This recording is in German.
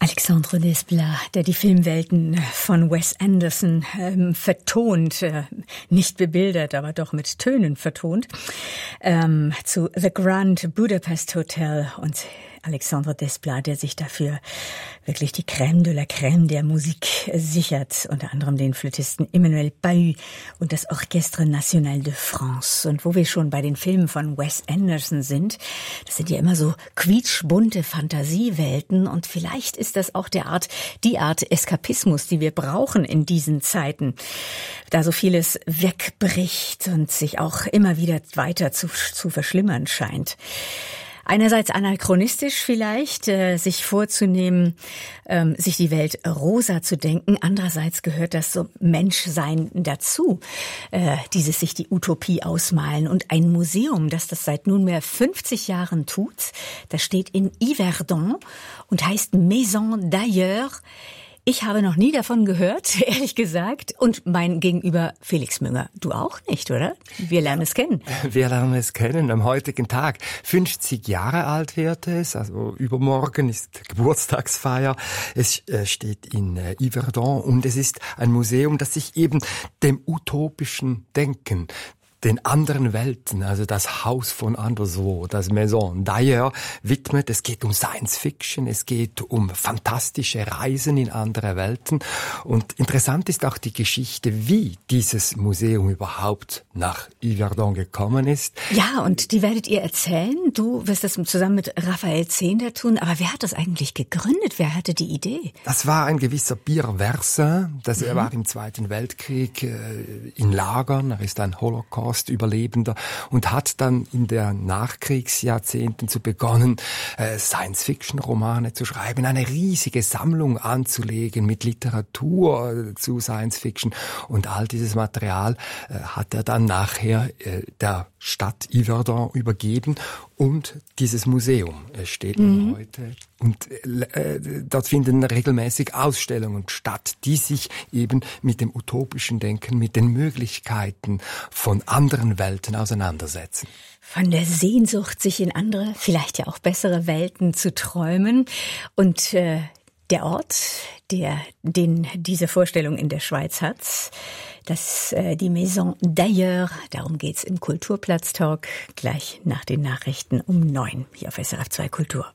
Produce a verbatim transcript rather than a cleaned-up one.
Alexandre Desplat, der die Filmwelten von Wes Anderson ähm, vertont, äh, nicht bebildert, aber doch mit Tönen vertont, ähm, zu The Grand Budapest Hotel. Und Alexandre Desplat, der sich dafür wirklich die Crème de la Crème der Musik sichert, unter anderem den Flötisten Emmanuel Pahud und das Orchestre National de France. Und wo wir schon bei den Filmen von Wes Anderson sind, das sind ja immer so quietschbunte Fantasiewelten, und vielleicht ist das auch der Art, die Art Eskapismus, die wir brauchen in diesen Zeiten, da so vieles wegbricht und sich auch immer wieder weiter zu, zu verschlimmern scheint. Einerseits anachronistisch vielleicht, äh, sich vorzunehmen, ähm, sich die Welt rosa zu denken. Andererseits gehört das so Menschsein dazu, äh, dieses sich die Utopie ausmalen. Und ein Museum, das das seit nunmehr fünfzig Jahren tut, das steht in Yverdon und heißt Maison d'Ailleurs. Ich habe noch nie davon gehört, ehrlich gesagt. Und mein Gegenüber Felix Münger, du auch nicht, oder? Wir lernen es kennen. Wir lernen es kennen am heutigen Tag. fünfzig Jahre alt wird es, also übermorgen ist Geburtstagsfeier. Es steht in Yverdon und es ist ein Museum, das sich eben dem utopischen Denken, den anderen Welten, also das Haus von anderswo, das Maison d'Ailleurs, widmet. Es geht um Science Fiction, es geht um fantastische Reisen in andere Welten. Und interessant ist auch die Geschichte, wie dieses Museum überhaupt nach Yverdon gekommen ist. Ja, und die werdet ihr erzählen. Du wirst das zusammen mit Raphael Zehnder tun. Aber wer hat das eigentlich gegründet? Wer hatte die Idee? Das war ein gewisser Pierre Versin. Das, mhm. Er war im Zweiten Weltkrieg äh, in Lagern. Er ist ein Holocaust Überlebender und hat dann in der Nachkriegsjahrzehnten zu begonnen, äh, Science-Fiction-Romane zu schreiben, eine riesige Sammlung anzulegen mit Literatur äh, zu Science-Fiction, und all dieses Material äh, hat er dann nachher äh, der Stadt Yverdon übergeben, und dieses Museum äh, steht mhm. heute. Und äh, dort finden regelmäßig Ausstellungen statt, die sich eben mit dem utopischen Denken, mit den Möglichkeiten von anderen Welten auseinandersetzen. Von der Sehnsucht, sich in andere, vielleicht ja auch bessere Welten zu träumen. Und äh, der Ort, der, den diese Vorstellung in der Schweiz hat, das äh, die Maison d'Ailleurs. Darum geht's im Kulturplatz-Talk gleich nach den Nachrichten um neun hier auf S R F zwei Kultur.